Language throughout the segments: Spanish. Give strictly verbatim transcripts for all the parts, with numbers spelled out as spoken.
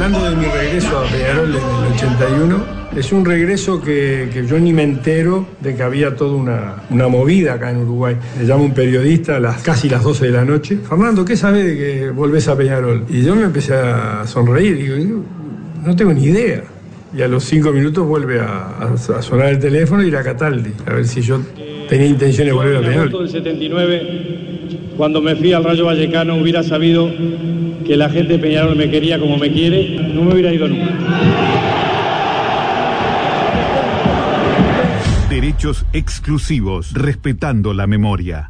hablando de mi regreso a Peñarol en el ochenta y uno, es un regreso que, que yo ni me entero de que había toda una, una movida acá en Uruguay. Me llama un periodista a las casi las doce de la noche. Fernando, ¿qué sabes de que volvés a Peñarol? Y yo me empecé a sonreír. Y digo, no tengo ni idea. Y a los cinco minutos vuelve a, a, a sonar el teléfono y ir a Cataldi, a ver si yo tenía intención de volver a Peñarol. En agosto del setenta y nueve, cuando me fui al Rayo Vallecano, hubiera sabido que la gente de Peñarol me quería como me quiere, no me hubiera ido nunca. Derechos exclusivos, respetando la memoria.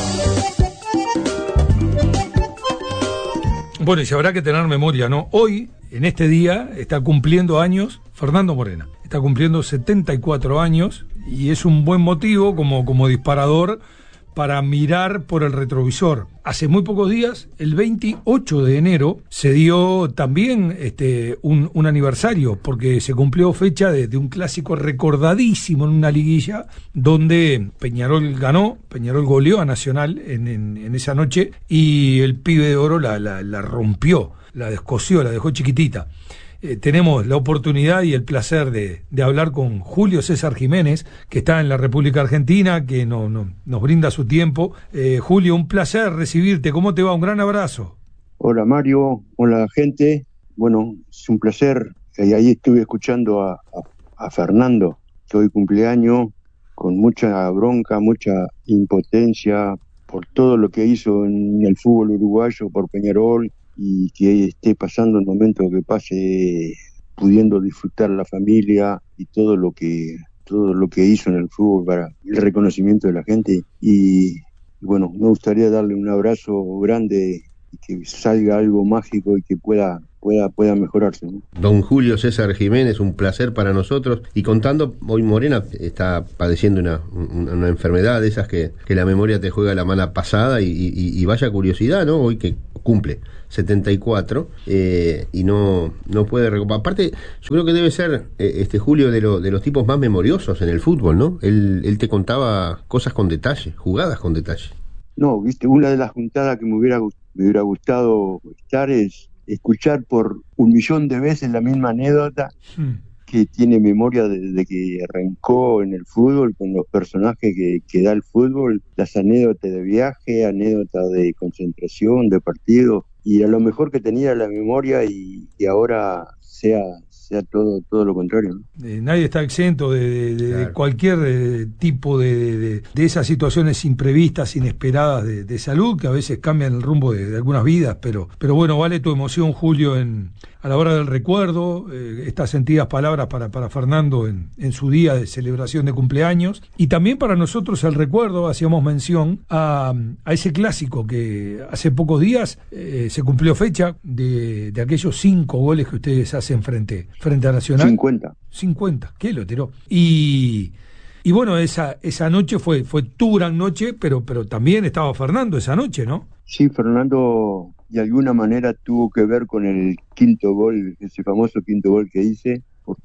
Bueno, y se habrá que tener memoria, ¿no? Hoy, en este día, está cumpliendo años Fernando Morena. Está cumpliendo setenta y cuatro años y es un buen motivo como, como disparador para mirar por el retrovisor. Hace muy pocos días, el veintiocho de enero, se dio también este, un, un aniversario, porque se cumplió fecha de, de un clásico recordadísimo en una liguilla, donde Peñarol ganó, Peñarol goleó a Nacional en, en, en esa noche, y el pibe de oro la, la, la rompió, la descosió, la dejó chiquitita. Eh, tenemos la oportunidad y el placer de, de hablar con Julio César Jiménez, que está en la República Argentina, que no, no, nos brinda su tiempo. Eh, Julio, un placer recibirte. ¿Cómo te va? Un gran abrazo. Hola Mario, hola gente. Bueno, es un placer. Y ahí estuve escuchando a, a, a Fernando, que hoy cumpleaños, con mucha bronca, mucha impotencia por todo lo que hizo en el fútbol uruguayo, por Peñarol, y que esté pasando el momento que pase pudiendo disfrutar la familia y todo lo que todo lo que hizo en el fútbol para el reconocimiento de la gente. Y, y bueno, me gustaría darle un abrazo grande y que salga algo mágico y que pueda pueda pueda mejorarse, ¿no? Don Julio César Jiménez, un placer para nosotros. Y contando, hoy Morena está padeciendo una, una, una enfermedad de esas que, que la memoria te juega la mala pasada, y, y, y vaya curiosidad, ¿no? Hoy que cumple setenta y cuatro eh, y no no puede recuperar. Aparte, yo creo que debe ser eh, este Julio de, lo, de los tipos más memoriosos en el fútbol, ¿no? Él, él te contaba cosas con detalle, jugadas con detalle. No, viste, una de las juntadas que me hubiera, me hubiera gustado estar es escuchar por un millón de veces la misma anécdota hmm. que tiene memoria desde que arrancó en el fútbol, con los personajes que, que da el fútbol, las anécdotas de viaje, anécdotas de concentración, de partido, y a lo mejor que tenía la memoria y, y ahora sea sea todo todo lo contrario, ¿no? Eh, nadie está exento de, de, de, claro. de cualquier eh, tipo de, de, de esas situaciones imprevistas, inesperadas de, de salud, que a veces cambian el rumbo de, de algunas vidas, pero pero bueno, vale tu emoción, Julio, en a la hora del recuerdo, eh, estas sentidas palabras para, para Fernando en, en su día de celebración de cumpleaños, y también para nosotros el recuerdo, hacíamos mención a, a ese clásico que hace pocos días eh, se cumplió fecha de, de aquellos cinco goles que ustedes hacen frente, frente a Nacional. cincuenta. cincuenta, ¿qué lo tiró? Y... Y bueno, esa esa noche fue fue tu gran noche, pero pero también estaba Fernando esa noche, ¿no? Sí, Fernando de alguna manera tuvo que ver con el quinto gol, ese famoso quinto gol que hice,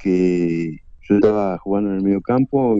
porque yo estaba jugando en el medio campo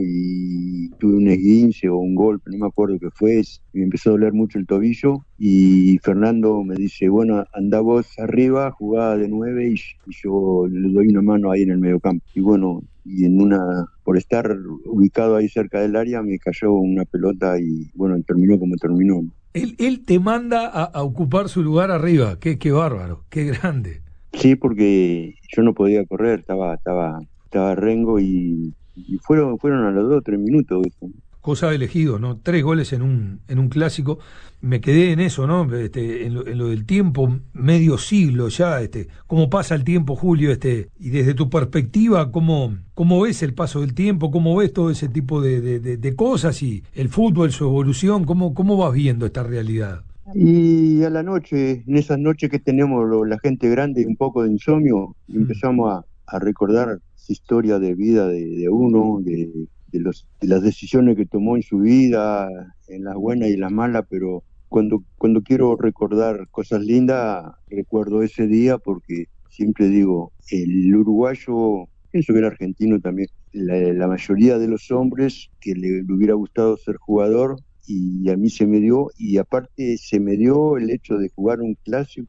y tuve un esguince o un golpe, no me acuerdo qué fue, me empezó a doler mucho el tobillo y Fernando me dice, bueno, anda vos arriba, jugá de nueve y, y yo le doy una mano ahí en el medio campo. Y bueno, y en una, por estar ubicado ahí cerca del área, me cayó una pelota y bueno, terminó como terminó. Él, él te manda a, a ocupar su lugar arriba, qué, qué bárbaro, qué grande. Sí, porque yo no podía correr, estaba, estaba, estaba rengo y, y fueron, fueron a los dos o tres minutos. Eso. Cosa de elegido, ¿no? Tres goles en un en un clásico. Me quedé en eso, ¿no? Este, en, lo, en lo del tiempo, medio siglo ya, este, cómo pasa el tiempo, Julio, este, y desde tu perspectiva, cómo, cómo ves el paso del tiempo, cómo ves todo ese tipo de, de, de, de cosas y el fútbol, su evolución, cómo, cómo vas viendo esta realidad. Y a la noche, en esas noches que tenemos lo, la gente grande, un poco de insomnio, mm. empezamos a, a recordar esa historia de vida de, de uno, de De, los, de las decisiones que tomó en su vida, en las buenas y las malas, pero cuando, cuando quiero recordar cosas lindas, recuerdo ese día porque siempre digo, el uruguayo, pienso que el argentino también, la, la mayoría de los hombres que le, le hubiera gustado ser jugador, y a mí se me dio, y aparte se me dio el hecho de jugar un clásico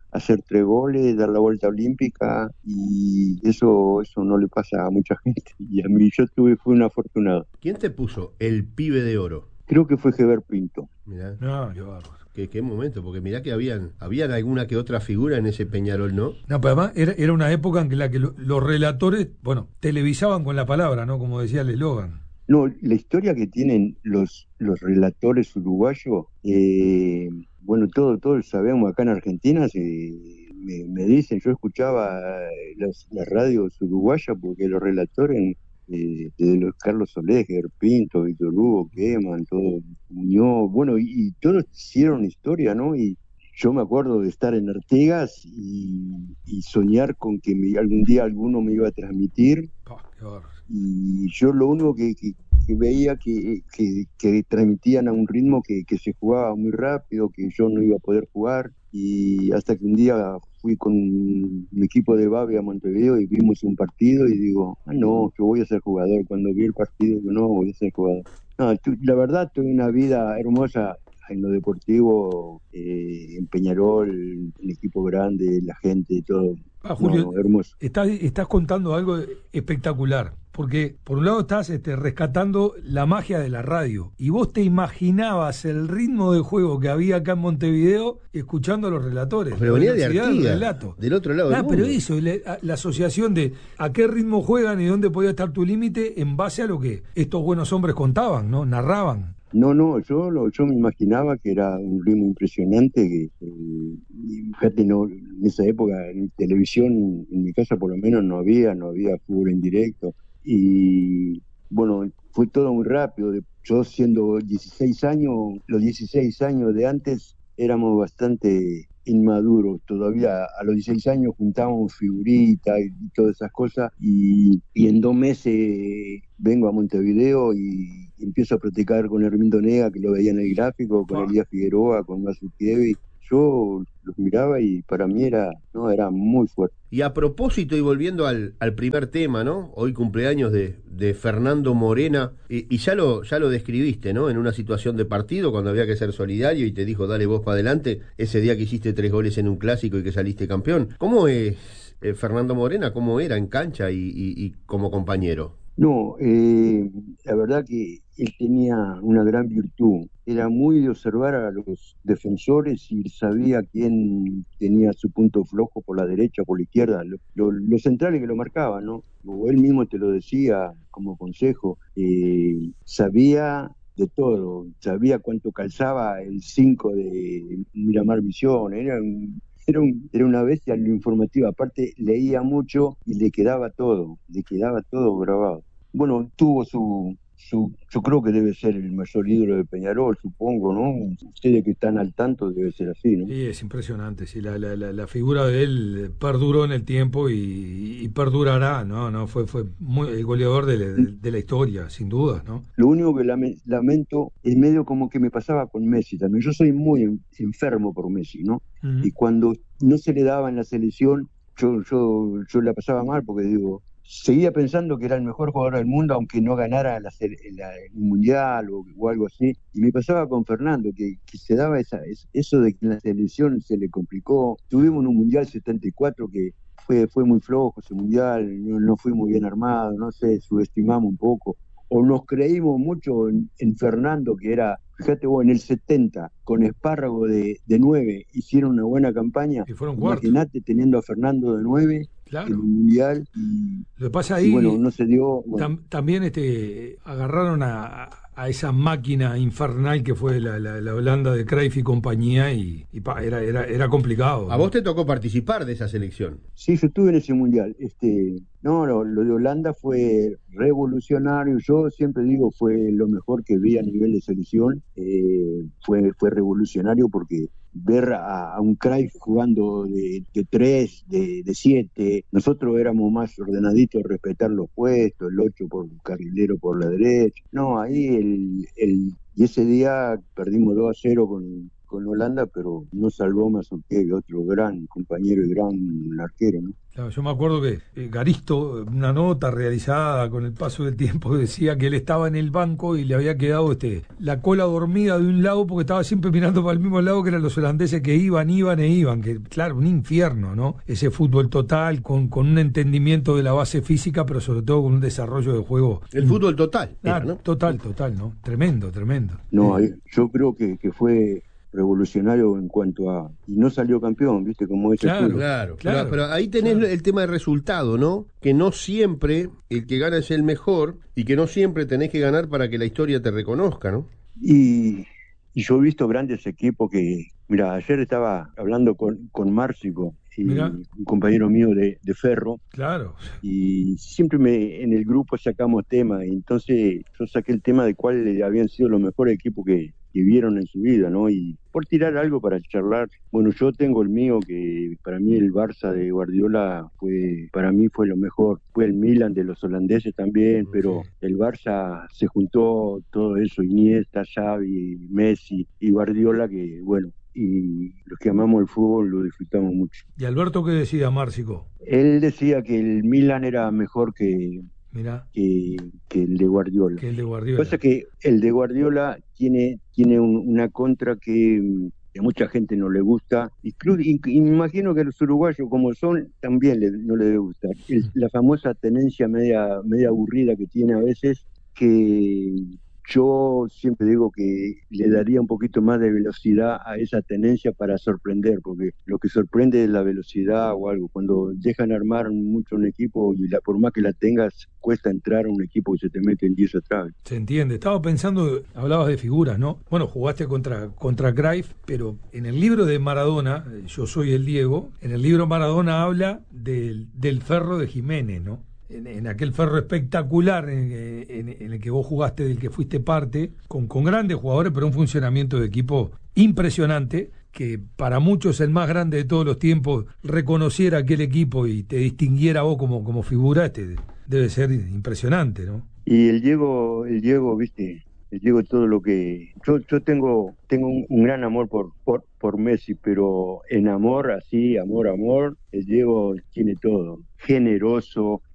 hacer tres goles, dar la vuelta olímpica, y eso eso no le pasa a mucha gente. Y a mí yo tuve, fui un afortunado. ¿Quién te puso el pibe de oro? Creo que fue Heber Pinto. Mirá. No, qué bárbaro. ¿Qué, qué momento? Porque mirá que habían habían alguna que otra figura en ese Peñarol, ¿no? No, pero además era, era una época en la que lo, los relatores, bueno, televisaban con la palabra, ¿no? Como decía el eslogan. No, la historia que tienen los, los relatores uruguayos, eh, bueno, todo, todos sabemos acá en Argentina, se, me, me dicen, yo escuchaba las, las radios uruguayas porque los relatores, eh, de los Carlos Soler, Pinto, Víctor Hugo, Keman, todo, Muñoz, bueno, y, y todos hicieron historia, ¿no? Y yo me acuerdo de estar en Artigas y, y soñar con que me, algún día alguno me iba a transmitir. Oh, qué bárbaro. Y yo lo único que, que, que veía que, que, que transmitían a un ritmo que, que se jugaba muy rápido, que yo no iba a poder jugar, y hasta que un día fui con mi equipo de Babi a Montevideo y vimos un partido y digo, ah no, yo voy a ser jugador. Cuando vi el partido digo, no, voy a ser jugador. No, tu, la verdad tuve una vida hermosa en lo deportivo, eh, en Peñarol, el equipo grande, la gente y todo. Ah, Julio, no, hermoso. Estás, estás contando algo espectacular, porque por un lado estás este, rescatando la magia de la radio, y vos te imaginabas el ritmo de juego que había acá en Montevideo escuchando a los relatores. Pero venía de Artigas, Artigas, del relato. del otro lado Ah, del mundo. pero eso, la, la asociación de a qué ritmo juegan y dónde podía estar tu límite en base a lo que estos buenos hombres contaban, ¿no? Narraban. No, no, yo lo, yo me imaginaba que era un ritmo impresionante, que eh, fíjate, no, en esa época en televisión, en mi casa por lo menos no había, no había fútbol en directo, y bueno, fue todo muy rápido. Yo siendo dieciséis años, los dieciséis años de antes éramos bastante inmaduros, todavía a los dieciséis años juntábamos figuritas y, y todas esas cosas, y, y en dos meses vengo a Montevideo y empiezo a practicar con Hermindo Nega, que lo veía en el gráfico, con Elías Figueroa, con Mazutievich. Yo los miraba y para mí era, no, era muy fuerte. Y a propósito, y volviendo al, al primer tema, ¿no? Hoy cumpleaños de, de Fernando Morena, y, y ya lo ya lo describiste, ¿no? En una situación de partido, cuando había que ser solidario y te dijo, dale vos para adelante, ese día que hiciste tres goles en un clásico y que saliste campeón. ¿Cómo es eh, Fernando Morena? ¿Cómo era en cancha y, y, y como compañero? No, eh, la verdad que él tenía una gran virtud. Era muy de observar a los defensores y sabía quién tenía su punto flojo por la derecha, por la izquierda, los lo, lo centrales que lo marcaban, ¿no? O él mismo te lo decía como consejo. Eh, sabía de todo, sabía cuánto calzaba el cinco de Miramar Visión, era un... Era, un, era una bestia en lo informativo, aparte leía mucho y le quedaba todo, le quedaba todo grabado. Bueno, tuvo su, su, yo creo que debe ser el mayor ídolo de Peñarol, supongo, ¿no? Ustedes que están al tanto debe ser así, ¿no? Sí, es impresionante, sí, la, la, la, la figura de él perduró en el tiempo y, y perdurará, ¿no? no fue fue muy, el goleador de, de, de la historia, sin duda, ¿no? Lo único que lamento es medio como que me pasaba con Messi también. Yo soy muy enfermo por Messi, ¿no? Uh-huh. Y cuando no se le daba en la selección, yo, yo, yo la pasaba mal porque digo, seguía pensando que era el mejor jugador del mundo, aunque no ganara la, la, el mundial o, o algo así. Y me pasaba con Fernando, que, que se daba esa, eso de que en la selección se le complicó. Tuvimos un mundial setenta y cuatro que fue, fue muy flojo ese mundial, no, no fue muy bien armado, no sé, subestimamos un poco. O nos creímos mucho en, en Fernando, que era, fíjate vos, en el setenta, con Espárrago de, de nueve, hicieron una buena campaña. Y fueron Imagínate teniendo a Fernando de nueve, claro, en un mundial. Y, lo que pasa ahí, y bueno, no se dio. Bueno. Tam, también este, agarraron a, a esa máquina infernal que fue la, la, la Holanda de Cruyff y compañía, y, y pa, era, era, era complicado. ¿A ¿no? vos te tocó participar de esa selección? Sí, yo estuve en ese mundial. Este, no, no, lo de Holanda fue revolucionario. Yo siempre digo, fue lo mejor que vi a nivel de selección. Eh, fue, fue revolucionario porque ver a, a un Cruyff jugando de, de tres, de, de siete, nosotros éramos más ordenaditos, respetar los puestos, el ocho por carrilero por la derecha. No, ahí el, el y ese día perdimos dos a cero con, con Holanda, pero no salvó Mazzucchelli, otro gran compañero y gran arquero, ¿no? Claro, yo me acuerdo que eh, Garisto, una nota realizada con el paso del tiempo, decía que él estaba en el banco y le había quedado este la cola dormida de un lado porque estaba siempre mirando para el mismo lado, que eran los holandeses que iban, iban e iban, que claro, un infierno, ¿no? Ese fútbol total, con, con un entendimiento de la base física, pero sobre todo con un desarrollo de juego. El fútbol total. Claro, era, ¿no? total, total, ¿no? Tremendo, tremendo. No, Eh, yo creo que, que fue revolucionario en cuanto a... Y no salió campeón, ¿viste? Como ese Claro, fútbol. Claro, Claro, claro, pero ahí tenés claro. el tema de resultado, ¿no? Que no siempre el que gana es el mejor y que no siempre tenés que ganar para que la historia te reconozca, ¿no? Y, y yo he visto grandes equipos que... Mira, ayer estaba hablando con, con Márcico, y Mirá. un compañero mío de, de Ferro, Claro. y siempre me en el grupo sacamos temas, y entonces yo saqué el tema de cuáles habían sido los mejores equipos que, que vieron en su vida, ¿no? Y por tirar algo para charlar, bueno, yo tengo el mío, que para mí el Barça de Guardiola fue, para mí fue lo mejor, fue el Milan de los holandeses también, pero Sí. el Barça se juntó todo eso, Iniesta, Xavi, Messi y Guardiola, que bueno, y los que amamos el fútbol lo disfrutamos mucho. ¿Y Alberto qué decía, Márcico? Él decía que el Milan era mejor que, Mirá, que, que el de Guardiola. que el de Lo que Guardiola. pasa es que el de Guardiola tiene, tiene un- una contra que, que a mucha gente no le gusta. Inclu- y, y me imagino que los uruguayos, como son, también le- no les debe gustar. El- la famosa tenencia media, media aburrida que tiene a veces, que yo siempre digo que le daría un poquito más de velocidad a esa tenencia para sorprender, porque lo que sorprende es la velocidad o algo. Cuando dejan armar mucho un equipo y la, por más que la tengas, cuesta entrar a un equipo que se te mete en diez atrás. Se entiende. Estaba pensando, hablabas de figuras, ¿no? Bueno, jugaste contra, contra Cruyff, pero en el libro de Maradona, eh, Yo soy el Diego, en el libro Maradona habla del, del Ferro de Jiménez, ¿no? En, en aquel Ferro espectacular en, en- en el que vos jugaste, del que fuiste parte, con, con grandes jugadores, pero un funcionamiento de equipo impresionante, que para muchos el más grande de todos los tiempos reconociera aquel equipo y te distinguiera vos como, como figura, este debe ser impresionante, ¿no? Y el Diego, el Diego, viste, el Diego todo lo que... Yo, yo tengo, tengo un, un gran amor por, por, por Messi, pero en amor, así, amor, amor, el Diego tiene todo. Generoso,